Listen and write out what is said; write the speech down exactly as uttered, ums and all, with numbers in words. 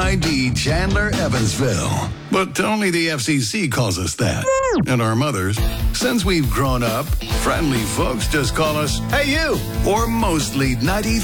I D Chandler, Evansville. But only the F C C calls us that. And our mothers, since we've grown up, friendly folks just call us, "Hey you," or mostly ninety-three